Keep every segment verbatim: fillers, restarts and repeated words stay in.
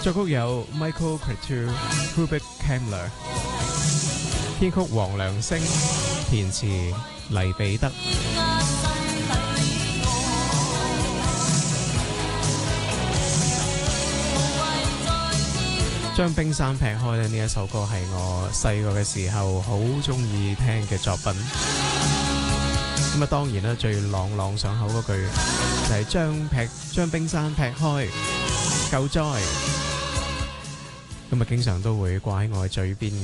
作曲有 Michael Cretu、Hubert Kammler， 編曲黃良星，填詞黎彼得。將冰山劈開咧，呢一首歌係我細個嘅時候好中意聽嘅作品。咁啊，當然啦，最朗朗上口嗰句就係將劈將冰山劈開，救災。咁啊，經常都會掛喺我嘅嘴邊。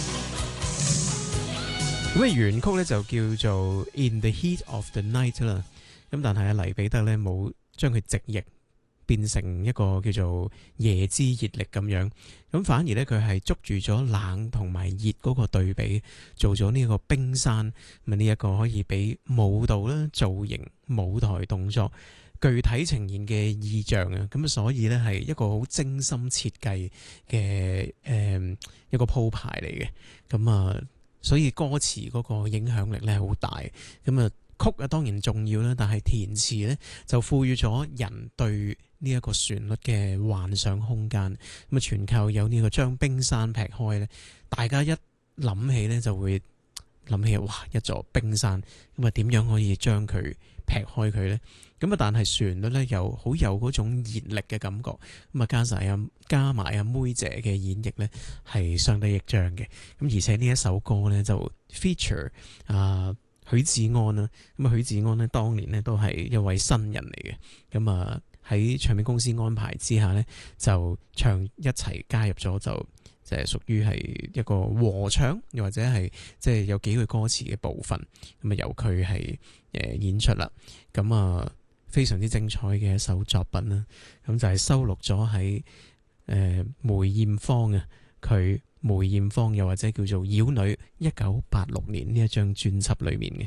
咁啊，原曲咧就叫做 In the Heat of the Night 啦。咁但係阿黎彼得咧冇將佢直譯變成一個叫做夜之熱力咁樣，咁反而咧佢係捉住咗冷同埋熱嗰個對比，做咗呢個冰山咁啊，呢一個可以俾舞蹈啦、造型、舞台動作具體呈現嘅意象啊，咁所以咧係一個好精心設計嘅誒一個鋪排嚟嘅，咁啊，所以歌詞嗰個影響力咧好大，咁啊。曲啊當然重要啦，但係填詞呢就賦予咗人對呢一個旋律嘅幻想空間。咁啊，全靠有呢個將冰山劈開呢，大家一諗起呢就會諗起哇一座冰山。咁啊，點樣可以將佢劈開佢呢？咁啊，但係旋律呢又好有嗰種熱力嘅感覺。咁啊，加晒啊加埋阿妹姐嘅演繹呢係相得益彰嘅。咁而且呢一首歌呢就 feature 啊。許志安啦，咁啊許志安呢，當年呢都係一位新人嚟嘅，咁啊喺唱片公司安排之下呢，就唱一齊加入咗，就就係屬於係一個和唱，又或者係即係有幾句歌詞嘅部分，咁啊由佢係誒演出啦，咁啊非常之精彩嘅一首作品啦，咁就係收錄咗喺誒梅艷芳啊佢。梅艷芳又或者叫做妖女一九八六年呢一張專輯裏面嘅。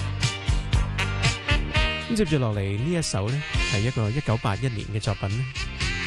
咁接住落嚟呢一首呢係一個一九八一年嘅作品呢